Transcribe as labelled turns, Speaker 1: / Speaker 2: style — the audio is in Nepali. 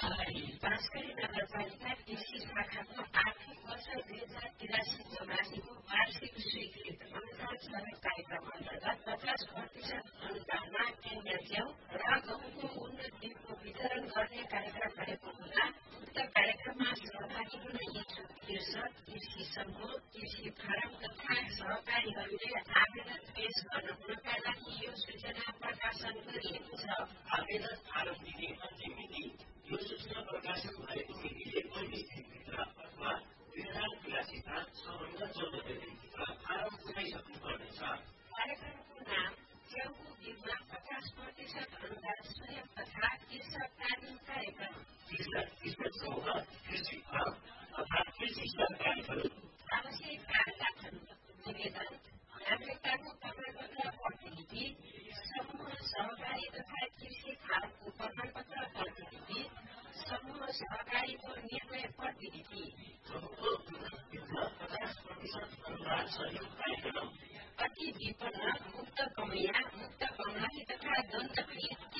Speaker 1: बाँसगढी नगरपालिका कृषि शाखाको आर्थिक वर्ष 2083-84को वार्षिक स्वीकृत अनुदान सहयोग कार्यक्रम अन्तर्गत 50% अनुदानमा केन्द्र च्याउ र गहुँको उन्नत बिउको वितरण गर्ने कार्यक्रम भएको हुँदा उक्त कार्यक्रममा सहभागी हुन इच्छुक कृषक, कृषि समूह, कृषि फारम तथा सहकारीहरूले आवेदन पेश गर्न हुनका लागि यो सूचना प्रकाशन गरिएको छ।
Speaker 2: आवेदन फारम दिने अन्तिम मिति यो सूचना प्रकाशन भएको मितिले पहिलो स्थितिभित्र अथवा 2083 साल 6 महिना 14 गतेभित्र फारम बुझाइसक्नुपर्नेछ।
Speaker 1: कार्यक्रमको नाम च्याउको बिउमा 50% अनुदान सहयोग तथा कृषक तालिम कार्यक्रम।
Speaker 2: कृषक समूह, कृषि फारम तथा कृषि सहकारीहरू
Speaker 1: आवश्यक कागजातहरू निवेदन, नागरिकताको प्रमाणपत्र प्रतिलिपि, समूह सहकारी तथा कृषि फारमको प्रमाणपत्र प्रतिलिपि, समूह सहकारीको निर्णय प्रतिलिपि।
Speaker 2: गहुँको उन्नत बिउमा 50% अनुदान सहयोग कार्यक्रम।
Speaker 1: अति विपन्न, मुक्त कमैया, मुक्त कमलाही तथा दन्तकृत